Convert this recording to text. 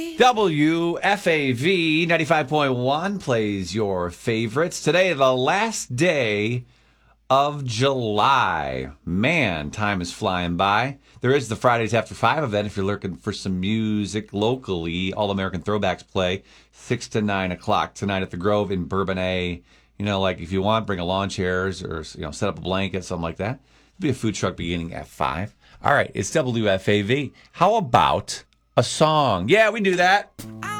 WFAV 95.1 plays your favorites. Today, the last day of July. Man, time is flying by. There is the Fridays After 5 event if you're looking for some music locally. All American Throwbacks play 6 to 9 o'clock tonight at the Grove in Bourbonnais. You know, like if you want, bring a lawn chairs or, set up a blanket, something like that. There'll be a food truck beginning at 5. All right, it's WFAV. How about a song? Yeah, we do that.